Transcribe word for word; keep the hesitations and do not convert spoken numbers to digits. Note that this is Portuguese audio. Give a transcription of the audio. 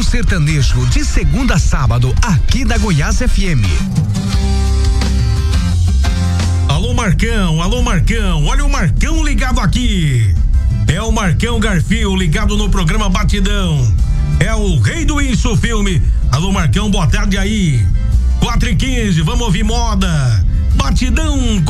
sertanejo de segunda a sábado aqui da Goiás F M. Alô Marcão, alô Marcão, olha o Marcão ligado aqui. É o Marcão Garfio ligado no programa Batidão. É o rei do Isso Filme. Alô Marcão, boa tarde aí. quatro e quinze, vamos ouvir moda. Batidão.